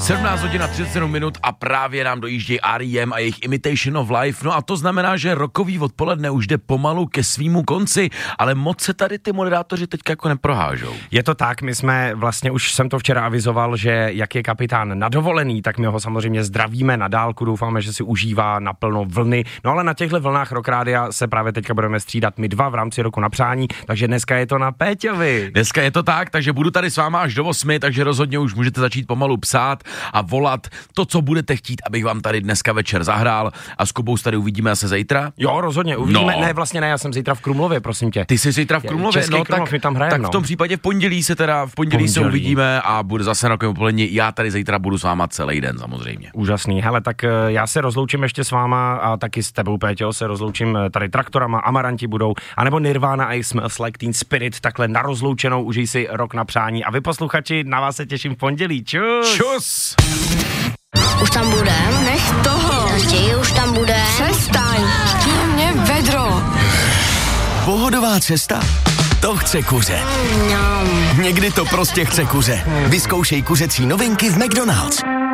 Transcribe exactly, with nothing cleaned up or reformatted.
sedmnáct hodin a třicet sedm minut a právě nám dojíždějí R E M a jejich Imitation of Life. No a to znamená, že rokový odpoledne už jde pomalu ke svýmu konci, ale moc se tady ty moderátoři teďka jako neprohážou. Je to tak, my jsme vlastně, už jsem to včera avizoval, že jak je kapitán na dovolený, tak my ho samozřejmě zdravíme na dálku, doufáme, že si užívá naplno vlny. No ale na těchto vlnách Rock Rádia se právě teďka budeme střídat my dva v rámci roku na přání, takže dneska je to na Péťovi. Dneska je to tak, takže budu tady s váma až do osmi, takže rozhodně už můžete začít pomalu psát a volat to, co budete chtít, abych vám tady dneska večer zahrál, a s Kubou tady uvidíme asi zítra. Jo, rozhodně, uvidíme. No. Ne, vlastně ne, já jsem zítra v Krumlově, prosím tě. Ty jsi zítra v Krumlově, Český no Krumlov, tak, my tam hrajeme, tak no. v tom případě v pondělí se teda, v pondělí, pondělí. se uvidíme a bude zase na odpoledne. Já tady zítra budu s váma celý den samozřejmě. Úžasný, hele, tak já se rozloučím ještě s váma a taky s tebou, Péťo, se rozloučím tady Traktorama, Amaranti budou, anebo Nirvana a Smells Like Teen Spirit, takhle na rozloučenou, užij si rok na přání. A vy posluchači, na vás se těším v pondělí. Čus! Čus! Už tam budem? Nech toho. Naději, už tam budem? Přestaň. Chtěl mě vedro. Pohodová cesta? To chce kuře. Mm, Někdy to prostě chce kuře. Vyzkoušej kuřecí novinky v McDonald's.